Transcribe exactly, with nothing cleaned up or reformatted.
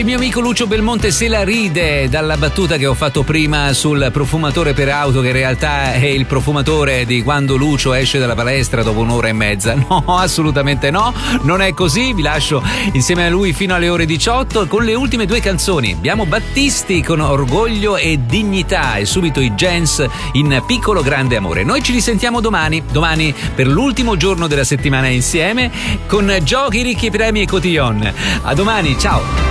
il mio amico Lucio Belmonte se la ride dalla battuta che ho fatto prima sul profumatore per auto, che in realtà è il profumatore di quando Lucio esce dalla palestra dopo un'ora e mezza. No, assolutamente no, non è così. Vi lascio insieme a lui fino alle ore diciotto con le ultime due canzoni. Abbiamo Battisti con Orgoglio e Dignità e subito i Gens in Piccolo Grande Amore. Noi ci risentiamo domani, domani per l'ultimo giorno della settimana insieme con Giochi, Ricchi, Premi e Cotillon. A domani, ciao!